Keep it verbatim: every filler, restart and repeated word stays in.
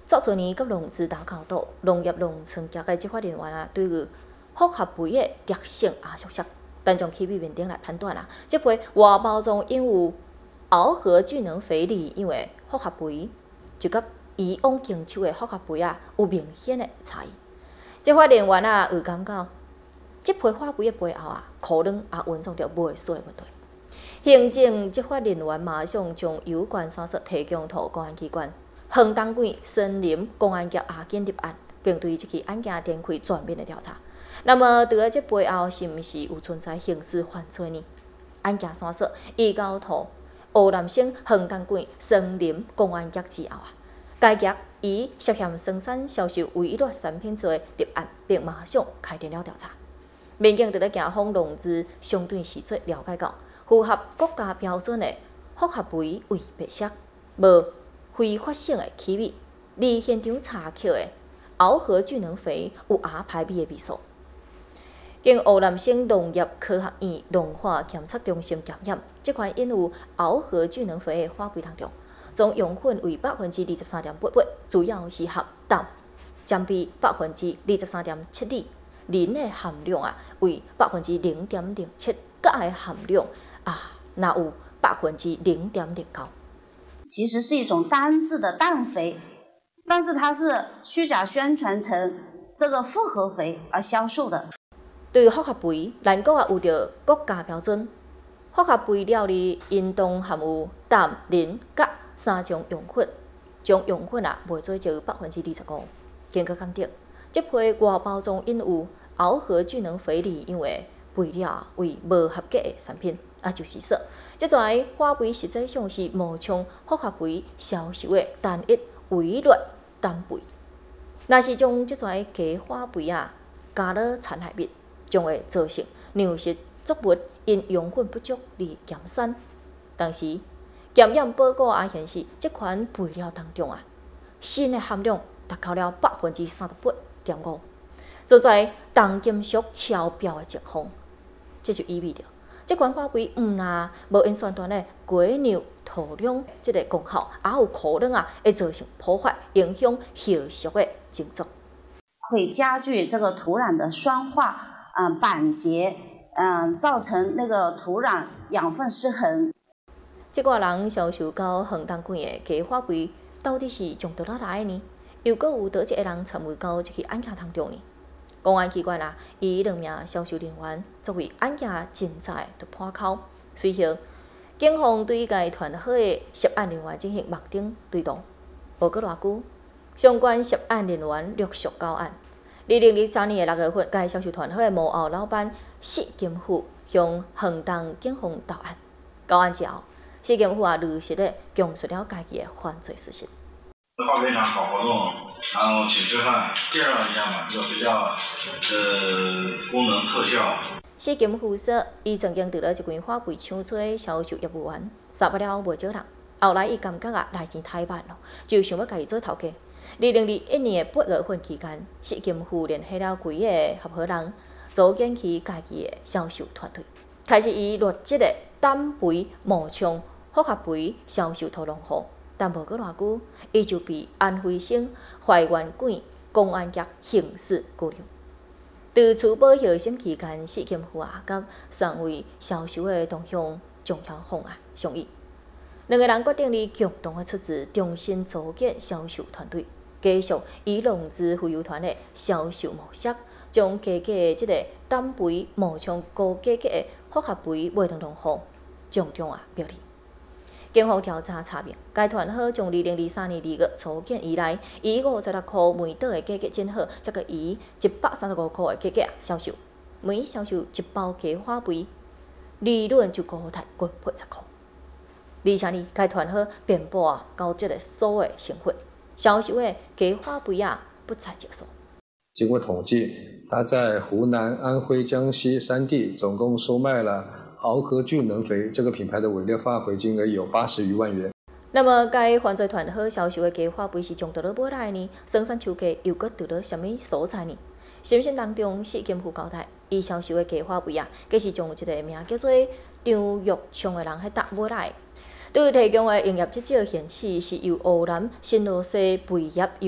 昨春年甲农资打交道，农业农村局的执法人员啊，对于复合肥的特性也熟悉，但从起米面顶来判断啊，这批外包装因有螯合聚能肥里因为复合肥，就甲以往经手的复合肥啊有明显的差异。执法人员啊有感觉，这批化肥的背后啊，可能也蕴藏着袂衰的问题。行政执法人员马上将有关线索提供给公安机关。横东县森林公安局也紧立案，并对这起案件展开全面的调查。那么，在这背后是毋是有存在刑事犯罪呢？案件线索移交到湖南省横东县森林公安局之后啊，该局以涉嫌生产销售违法产品罪立案，并马上开展了调查。民警伫咧行访农资相对细节了解到，符合国家标准的复合肥为白色，无非法性的起米，离现场查扣的螯合聚能肥有亚排米的味素。经湖南省农业科学院农化检测中心检验，这款印有螯合聚能肥的化肥当中，总用粉为百分之二十三点八八，主要是含氮，占比百分之二十三点七二，磷的含量啊为百分之零点零七，钙的含量啊那有百分之零点零九。 其实是一种单质的氮肥，但是它是虚假宣传成这个复合肥而销售的。 对于复合肥，咱国也有着国家标准。复合肥料里应当含有氮、磷、镉三种用粉，将用粉啊卖做就百分之二十五。经过鉴定，这批外包装印有螯合聚能肥里因为肥料为无合格的产品。啊，就是说，这种化肥实际上是冒充复合肥销售的单一违律单肥。若是将这种假化肥啊加了残害物，将会造成粮食作物因养分不足而减产。同时，检验报告也显示，这款肥料当中啊，锌的含量达到了百分之三十八点五，存在重金属超标的情况。这就意味着，这款化肥毋但无因宣传的鬼牛土壤这个功效，也有可能啊会造成破坏，影响后续的耕作， 会加剧这个土壤的酸化、嗯、呃、板结，嗯、呃，造成那个土壤养分失衡。 这个人销售到横东县的假化肥，到底是从倒哪来的呢？又阁有倒一个人参与到这起案件当中呢？公安机关啊，以两名销售人员作为案件侦查的突破口。随后，警方对该团伙的涉案人员进行目顶追踪。无过偌久，相关涉案人员陆续交案。二零二三年的六月份，该销售团伙的幕后老板释金虎向横东警方投案。交案之后，释金虎也如实的讲述了家己的犯罪事实。 化肥厂搞活动，然后请吃饭，介绍一下嘛，有比较呃功能特效。 释金虎说，伊曾经得了一间化肥厂做销售业务员，上不了无少人。后来伊感觉啊，来钱太慢了，就想要家己做头家。二零二一年的八月份期间，释金虎联系了几个合伙人，组建起家己的销售团队，开始以劣质的氮肥冒充复合肥销售土农户。但无过偌久，伊就被安徽省怀元县公安局刑事拘留。在取保候审期间，释金虎啊甲三位销售的同乡钟晓凤啊商议，两个人决定以共同的出资，重新组建销售团队，继续以农资肥油团的销售模式，将假假的这个氮肥冒充高价格的复合肥卖给农户，重重啊标利。警方调查查明，该团伙从二零二三年二月组建以来，以五十六块每袋的价格进货，再个以一百三十五块的价格销售，每销售一包假化肥，利润就高达近八十块。而且呢，该团伙遍布啊高级的所有省份，销售的假化肥啊不在少数。 经过统计，他在湖南、安徽、江西三地总共售卖了螯合聚能肥这个品牌的伪劣化肥金额有八十余万元。 那么，该犯罪团伙销售的假化肥是从倒落买来呢？生产手价又搁倒落什么所在呢？审讯当中，释金虎交代，伊销售的假化肥啊，计是从一个名叫做张玉昌的人迄搭买来。对提供的营业执照显示，是由湖南新罗西肥业